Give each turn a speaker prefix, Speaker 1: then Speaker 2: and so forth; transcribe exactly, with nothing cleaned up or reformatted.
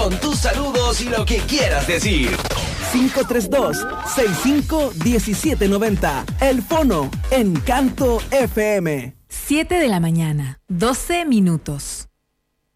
Speaker 1: Con tus saludos y lo que quieras decir.
Speaker 2: cinco tres dos, seis cinco uno siete nueve cero. El Fono, Encanto F M.
Speaker 3: siete de la mañana, doce minutos.